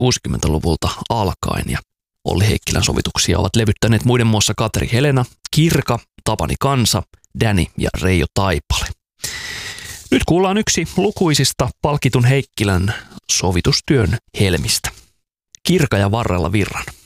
60-luvulta alkaen ja Olli Heikkilän sovituksia ovat levyttäneet muiden muassa Katri Helena, Kirka, Tapani Kansa, Danny ja Reijo Taipale. Nyt kuullaan yksi lukuisista palkitun Heikkilän sovitustyön helmistä. Kirka ja Varrella Virran.